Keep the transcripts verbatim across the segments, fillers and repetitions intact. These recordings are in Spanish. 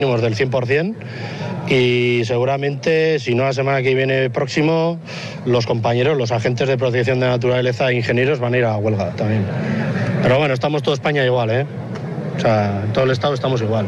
del cien por ciento y seguramente, si no la semana que viene próximo, los compañeros, los agentes de protección de naturaleza e ingenieros van a ir a huelga también. Pero bueno, estamos toda España igual, ¿eh? O sea, en todo el estado estamos igual.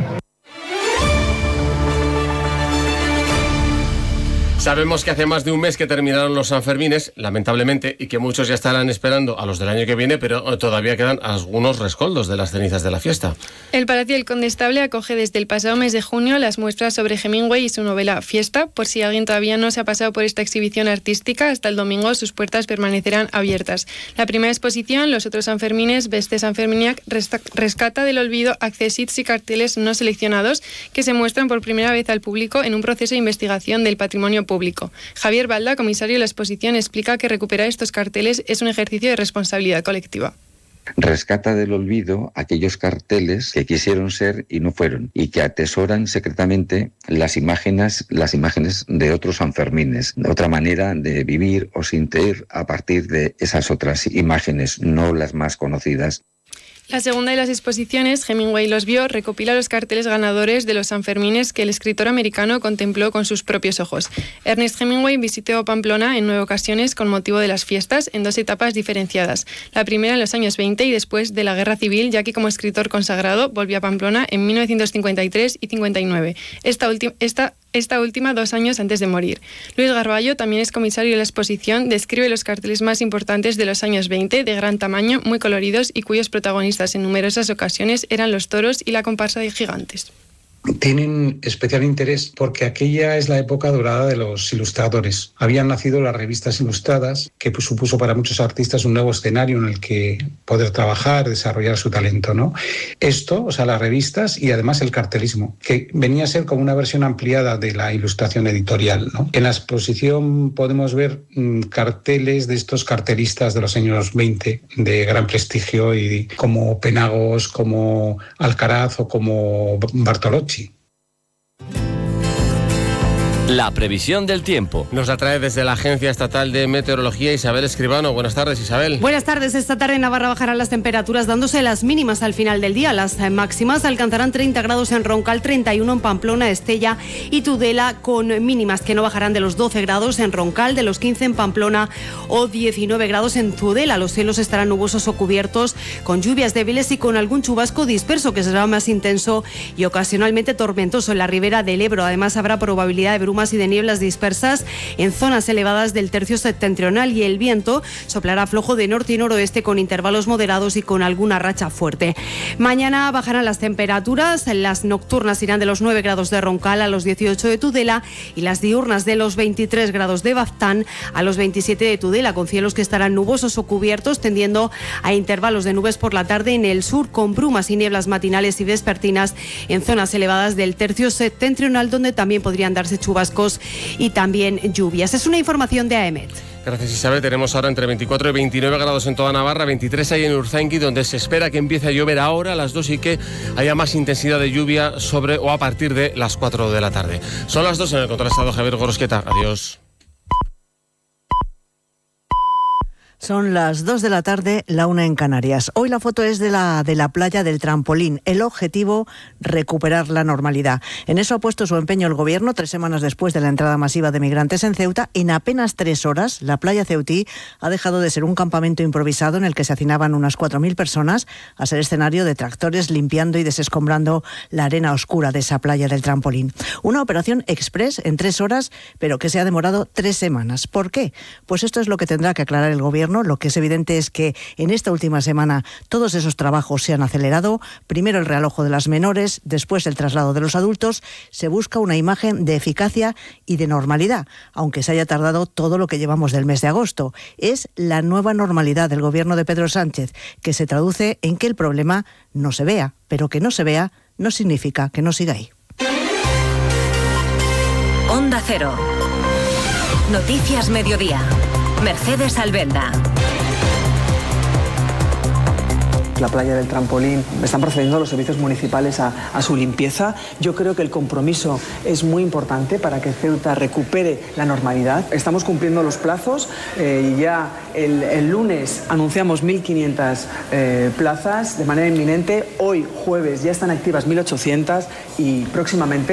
Sabemos que hace más de un mes que terminaron los Sanfermines, lamentablemente, y que muchos ya estarán esperando a los del año que viene, pero todavía quedan algunos rescoldos de las cenizas de la fiesta. El Palacio del Condestable acoge desde el pasado mes de junio las muestras sobre Hemingway y su novela Fiesta. Por si alguien todavía no se ha pasado por esta exhibición artística, hasta el domingo sus puertas permanecerán abiertas. La primera exposición, Los otros Sanfermines, Beste Sanferminiac, rescata del olvido accesits y carteles no seleccionados que se muestran por primera vez al público en un proceso de investigación del patrimonio público. Público. Javier Balda, comisario de la exposición, explica que recuperar estos carteles es un ejercicio de responsabilidad colectiva. Rescata del olvido aquellos carteles que quisieron ser y no fueron, y que atesoran secretamente las imágenes, las imágenes de otros Sanfermines, otra manera de vivir o sentir a partir de esas otras imágenes, no las más conocidas. La segunda de las exposiciones, Hemingway los vio, recopila los carteles ganadores de los Sanfermines que el escritor americano contempló con sus propios ojos. Ernest Hemingway visitó Pamplona en nueve ocasiones con motivo de las fiestas en dos etapas diferenciadas. La primera en los años veinte y después de la Guerra Civil, ya que como escritor consagrado volvió a Pamplona en mil novecientos cincuenta y tres y cincuenta y nueve. Esta última... Esta Esta última dos años antes de morir. Luis Garballo, también es comisario de la exposición, describe los carteles más importantes de los años veinte, de gran tamaño, muy coloridos y cuyos protagonistas en numerosas ocasiones eran los toros y la comparsa de gigantes. Tienen especial interés porque aquella es la época dorada de los ilustradores. Habían nacido las revistas ilustradas, que pues, supuso para muchos artistas un nuevo escenario en el que poder trabajar, desarrollar su talento, ¿no? Esto, o sea, las revistas y además el cartelismo, que venía a ser como una versión ampliada de la ilustración editorial, ¿no? En la exposición podemos ver mmm, carteles de estos cartelistas de los años veinte, de gran prestigio, y como Penagos, como Alcaraz o como Bartolocci. La previsión del tiempo. Nos la trae desde la Agencia Estatal de Meteorología Isabel Escribano. Buenas tardes, Isabel. Buenas tardes. Esta tarde en Navarra bajarán las temperaturas dándose las mínimas al final del día. Las máximas alcanzarán treinta grados en Roncal, treinta y uno en Pamplona, Estella y Tudela, con mínimas que no bajarán de los doce grados en Roncal, de los quince en Pamplona o diecinueve grados en Tudela. Los cielos estarán nubosos o cubiertos con lluvias débiles y con algún chubasco disperso que será más intenso y ocasionalmente tormentoso en la ribera del Ebro. Además habrá probabilidad de brumas y de nieblas dispersas en zonas elevadas del tercio septentrional y el viento soplará flojo de norte y noroeste con intervalos moderados y con alguna racha fuerte. Mañana bajarán las temperaturas, las nocturnas irán de los nueve grados de Roncal a los dieciocho de Tudela y las diurnas de los veintitrés grados de Baztán a los veintisiete de Tudela, con cielos que estarán nubosos o cubiertos tendiendo a intervalos de nubes por la tarde en el sur, con brumas y nieblas matinales y vespertinas en zonas elevadas del tercio septentrional, donde también podrían darse chubascos y también lluvias. Es una información de AEMET. Gracias, Isabel. Tenemos ahora entre veinticuatro y veintinueve grados en toda Navarra, veintitrés ahí en Urzaingui, donde se espera que empiece a llover ahora a las dos y que haya más intensidad de lluvia sobre o a partir de las cuatro de la tarde. Son las dos en el contrastado. Javier Gorosqueta, adiós. Son las dos de la tarde, la una en Canarias. Hoy la foto es de la, de la playa del Trampolín. El objetivo, recuperar la normalidad. En eso ha puesto su empeño el Gobierno, tres semanas después de la entrada masiva de migrantes en Ceuta. En apenas tres horas, la playa ceutí ha dejado de ser un campamento improvisado en el que se hacinaban unas cuatro mil personas a ser escenario de tractores limpiando y desescombrando la arena oscura de esa playa del Trampolín. Una operación express en tres horas, pero que se ha demorado tres semanas. ¿Por qué? Pues esto es lo que tendrá que aclarar el Gobierno. Lo que es evidente es que en esta última semana todos esos trabajos se han acelerado. Primero el realojo de las menores, después el traslado de los adultos. Se busca una imagen de eficacia y de normalidad, aunque se haya tardado todo lo que llevamos del mes de agosto. Es la nueva normalidad del Gobierno de Pedro Sánchez, que se traduce en que el problema no se vea, pero que no se vea no significa que no siga ahí. Onda Cero. Noticias Mediodía. Mercedes Albenda. la playa del Trampolín. Están procediendo los servicios municipales a, a su limpieza. Yo creo que el compromiso es muy importante para que Ceuta recupere la normalidad. Estamos cumpliendo los plazos eh, y ya el, el lunes anunciamos mil quinientas eh, plazas de manera inminente. Hoy, jueves, ya están activas mil ochocientas y próximamente